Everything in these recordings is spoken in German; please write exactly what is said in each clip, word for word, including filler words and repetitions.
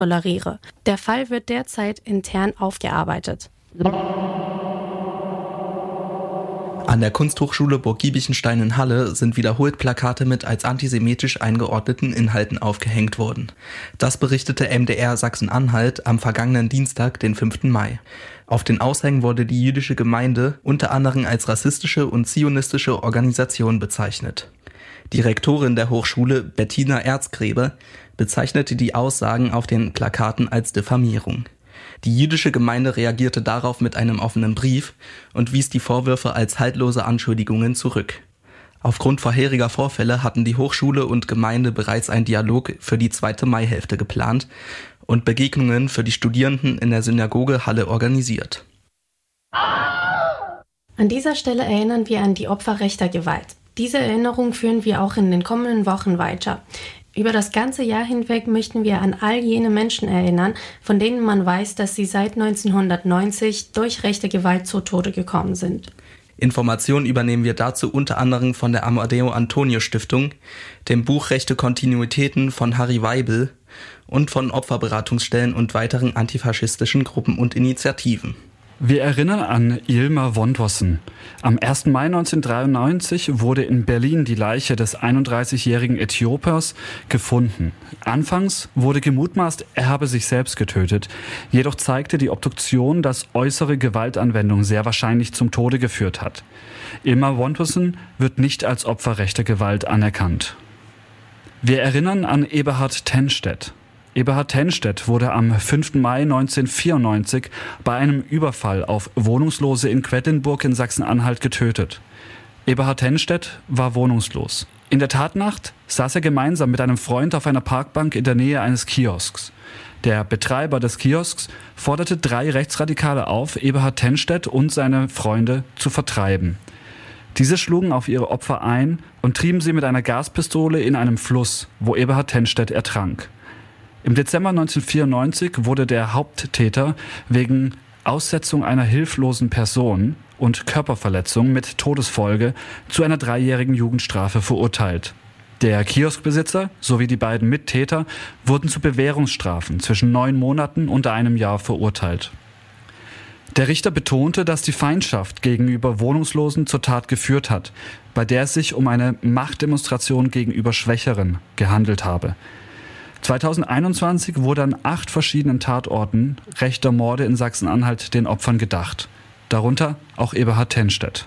toleriere. Der Fall wird derzeit intern aufgearbeitet. An der Kunsthochschule Burg Giebichenstein in Halle sind wiederholt Plakate mit als antisemitisch eingeordneten Inhalten aufgehängt worden. Das berichtete M D R Sachsen-Anhalt am vergangenen Dienstag, den fünften Mai. Auf den Aushängen wurde die jüdische Gemeinde unter anderem als rassistische und zionistische Organisation bezeichnet. Die Rektorin der Hochschule, Bettina Erzgräbe, bezeichnete die Aussagen auf den Plakaten als Diffamierung. Die jüdische Gemeinde reagierte darauf mit einem offenen Brief und wies die Vorwürfe als haltlose Anschuldigungen zurück. Aufgrund vorheriger Vorfälle hatten die Hochschule und Gemeinde bereits einen Dialog für die zweite Maihälfte geplant und Begegnungen für die Studierenden in der Synagoge Halle organisiert. An dieser Stelle erinnern wir an die Opfer rechter Gewalt. Diese Erinnerung führen wir auch in den kommenden Wochen weiter. Über das ganze Jahr hinweg möchten wir an all jene Menschen erinnern, von denen man weiß, dass sie seit neunzehnhundertneunzig durch rechte Gewalt zu Tode gekommen sind. Informationen übernehmen wir dazu unter anderem von der Amadeo Antonio Stiftung, dem Buch Rechte Kontinuitäten von Harry Weibel und von Opferberatungsstellen und weiteren antifaschistischen Gruppen und Initiativen. Wir erinnern an Ylmer Wondwossen. Am ersten Mai neunzehnhundertdreiundneunzig wurde in Berlin die Leiche des einunddreißigjährigen Äthiopers gefunden. Anfangs wurde gemutmaßt, er habe sich selbst getötet. Jedoch zeigte die Obduktion, dass äußere Gewaltanwendung sehr wahrscheinlich zum Tode geführt hat. Ylmer Wondwossen wird nicht als Opfer rechter Gewalt anerkannt. Wir erinnern an Eberhard Tennstedt. Eberhard Tennstedt wurde am fünften Mai neunzehnhundertvierundneunzig bei einem Überfall auf Wohnungslose in Quedlinburg in Sachsen-Anhalt getötet. Eberhard Tennstedt war wohnungslos. In der Tatnacht saß er gemeinsam mit einem Freund auf einer Parkbank in der Nähe eines Kiosks. Der Betreiber des Kiosks forderte drei Rechtsradikale auf, Eberhard Tennstedt und seine Freunde zu vertreiben. Diese schlugen auf ihre Opfer ein und trieben sie mit einer Gaspistole in einem Fluss, wo Eberhard Tennstedt ertrank. Im Dezember neunzehnhundertvierundneunzig wurde der Haupttäter wegen Aussetzung einer hilflosen Person und Körperverletzung mit Todesfolge zu einer dreijährigen Jugendstrafe verurteilt. Der Kioskbesitzer sowie die beiden Mittäter wurden zu Bewährungsstrafen zwischen neun Monaten und einem Jahr verurteilt. Der Richter betonte, dass die Feindschaft gegenüber Wohnungslosen zur Tat geführt hat, bei der es sich um eine Machtdemonstration gegenüber Schwächeren gehandelt habe. zweitausendeinundzwanzig wurde an acht verschiedenen Tatorten rechter Morde in Sachsen-Anhalt den Opfern gedacht, darunter auch Eberhard Tennstedt.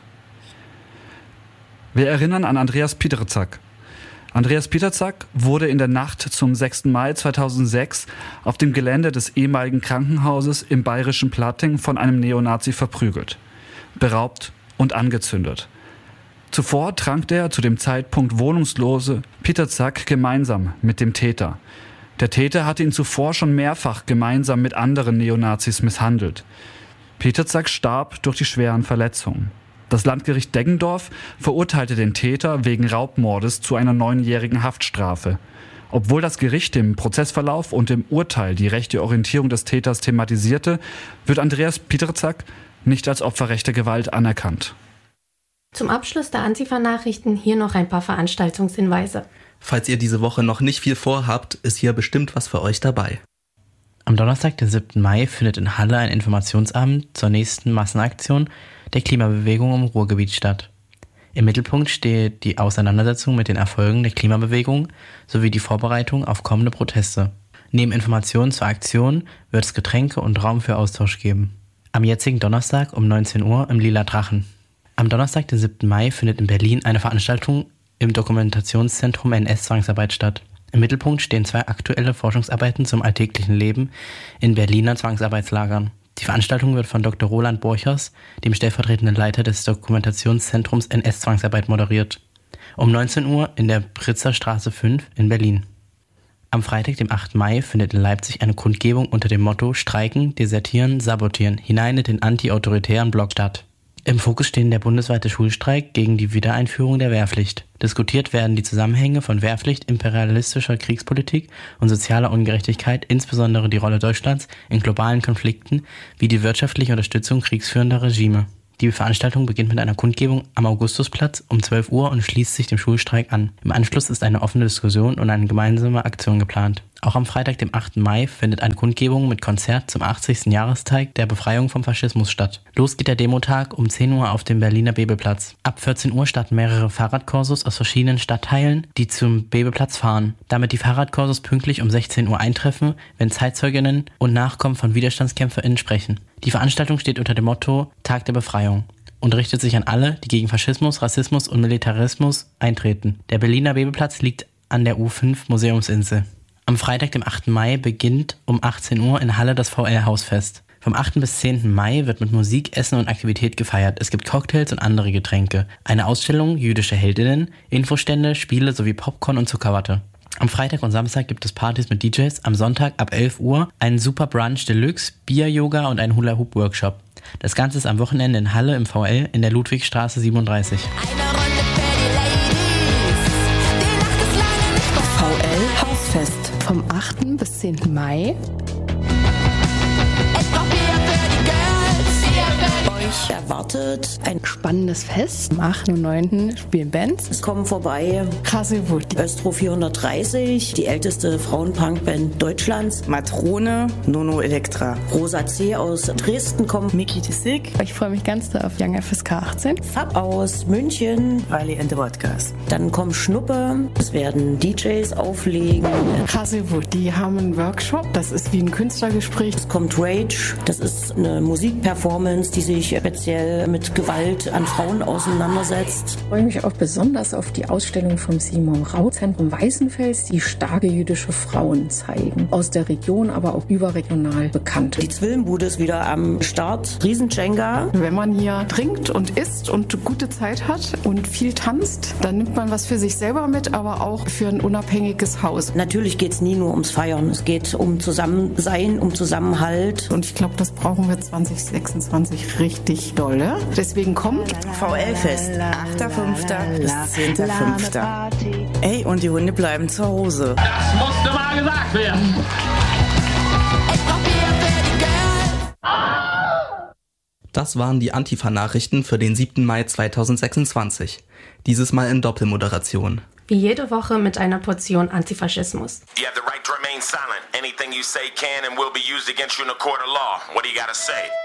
Wir erinnern an Andreas Pieterzack. Andreas Pieterzack wurde in der Nacht zum sechsten Mai zweitausendsechs auf dem Gelände des ehemaligen Krankenhauses im bayerischen Platting von einem Neonazi verprügelt, beraubt und angezündet. Zuvor trank der zu dem Zeitpunkt wohnungslose Pieterzack gemeinsam mit dem Täter. Der Täter hatte ihn zuvor schon mehrfach gemeinsam mit anderen Neonazis misshandelt. Pieterzack starb durch die schweren Verletzungen. Das Landgericht Deggendorf verurteilte den Täter wegen Raubmordes zu einer neunjährigen Haftstrafe. Obwohl das Gericht im Prozessverlauf und im Urteil die rechte Orientierung des Täters thematisierte, wird Andreas Pieterzack nicht als Opfer rechter Gewalt anerkannt. Zum Abschluss der Antifa-Nachrichten hier noch ein paar Veranstaltungshinweise. Falls ihr diese Woche noch nicht viel vorhabt, ist hier bestimmt was für euch dabei. Am Donnerstag, den siebten Mai, findet in Halle ein Informationsabend zur nächsten Massenaktion der Klimabewegung im Ruhrgebiet statt. Im Mittelpunkt steht die Auseinandersetzung mit den Erfolgen der Klimabewegung sowie die Vorbereitung auf kommende Proteste. Neben Informationen zur Aktion wird es Getränke und Raum für Austausch geben. Am jetzigen Donnerstag um neunzehn Uhr im Lila Drachen. Am Donnerstag, den siebten Mai, findet in Berlin eine Veranstaltung im Dokumentationszentrum N S-Zwangsarbeit statt. Im Mittelpunkt stehen zwei aktuelle Forschungsarbeiten zum alltäglichen Leben in Berliner Zwangsarbeitslagern. Die Veranstaltung wird von Doktor Roland Borchers, dem stellvertretenden Leiter des Dokumentationszentrums N S-Zwangsarbeit, moderiert. Um neunzehn Uhr in der Britzer Straße fünf in Berlin. Am Freitag, dem achten Mai, findet in Leipzig eine Kundgebung unter dem Motto Streiken, Desertieren, Sabotieren hinein in den anti-autoritären Block statt. Im Fokus stehen der bundesweite Schulstreik gegen die Wiedereinführung der Wehrpflicht. Diskutiert werden die Zusammenhänge von Wehrpflicht, imperialistischer Kriegspolitik und sozialer Ungerechtigkeit, insbesondere die Rolle Deutschlands in globalen Konflikten wie die wirtschaftliche Unterstützung kriegsführender Regime. Die Die Veranstaltung beginnt mit einer Kundgebung am Augustusplatz um zwölf Uhr und schließt sich dem Schulstreik an. Im Anschluss ist eine offene Diskussion und eine gemeinsame Aktion geplant. Auch am Freitag, dem achten Mai, findet eine Kundgebung mit Konzert zum achtzigsten Jahrestag der Befreiung vom Faschismus statt. Los geht der Demotag um zehn Uhr auf dem Berliner Bebelplatz. Ab vierzehn Uhr starten mehrere Fahrradkursus aus verschiedenen Stadtteilen, die zum Bebelplatz fahren. Damit die Fahrradkursus pünktlich um sechzehn Uhr eintreffen, wenn Zeitzeuginnen und Nachkommen von WiderstandskämpferInnen sprechen. Die Veranstaltung steht unter dem Motto Tag der Befreiung und richtet sich an alle, die gegen Faschismus, Rassismus und Militarismus eintreten. Der Berliner Bebelplatz liegt an der U fünf Museumsinsel. Am Freitag, dem achten Mai, beginnt um achtzehn Uhr in Halle das V L-Hausfest. Vom achten bis zehnten Mai wird mit Musik, Essen und Aktivität gefeiert. Es gibt Cocktails und andere Getränke, eine Ausstellung jüdische Heldinnen, Infostände, Spiele sowie Popcorn und Zuckerwatte. Am Freitag und Samstag gibt es Partys mit D Js, am Sonntag ab elf Uhr einen Super Brunch Deluxe, Bier-Yoga und einen Hula-Hoop-Workshop. Das Ganze ist am Wochenende in Halle im V L in der Ludwigstraße siebenunddreißig. V L-Hausfest vom achten bis zehnten Mai. Euch erwartet ein Spannendes Fest. Am achten und neunten spielen Bands. Es kommen vorbei Kraselwood, Östro vierhundertdreißig, die älteste Frauenpunkband Deutschlands. Matrone, Nono Elektra. Rosa C. aus Dresden kommt. Miki Tissik. Ich freue mich ganz doll auf Young F S K achtzehn. Fab aus München. Riley and the Vodkas. Dann kommt Schnuppe. Es werden D Js auflegen. Kraselwood, die haben einen Workshop. Das ist wie ein Künstlergespräch. Es kommt Rage. Das ist eine Musikperformance, die sich speziell mit Gewalt an Frauen auseinandersetzt. Ich freue mich auch besonders auf die Ausstellung vom Simon Rau Zentrum Weißenfels, die starke jüdische Frauen zeigen. Aus der Region, aber auch überregional bekannt. Die Zwillenbude ist wieder am Start. Riesen-Jenga. Wenn man hier trinkt und isst und gute Zeit hat und viel tanzt, dann nimmt man was für sich selber mit, aber auch für ein unabhängiges Haus. Natürlich geht es nie nur ums Feiern. Es geht um Zusammensein, um Zusammenhalt. Und ich glaube, das brauchen wir zwanzig sechsundzwanzig richtig dolle. Deswegen kommt V L-Fest, achter fünfter bis zehnter fünfter Ey, und die Hunde bleiben zu Hause. Das musste mal gesagt werden. Das waren die Antifa-Nachrichten für den siebten Mai zweitausendsechsundzwanzig. Dieses Mal in Doppelmoderation. Wie jede Woche mit einer Portion Antifaschismus. You have the right to remain silent. Anything you say can and will be used against you in a court of law. What do you gotta say?